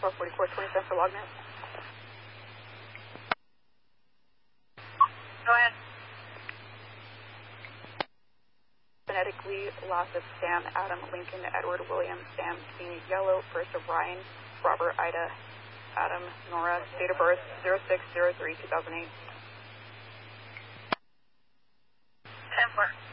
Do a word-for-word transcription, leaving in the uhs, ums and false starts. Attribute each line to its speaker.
Speaker 1: four forty-four twenty-seven for lognet.
Speaker 2: Go ahead.
Speaker 1: Phonetically, last of Sam, Adam, Lincoln, Edward, William, Sam, King, Yellow, first of Ryan, Robert, Ida, Adam, Nora, date of birth zero six zero three two thousand eight.
Speaker 2: ten four.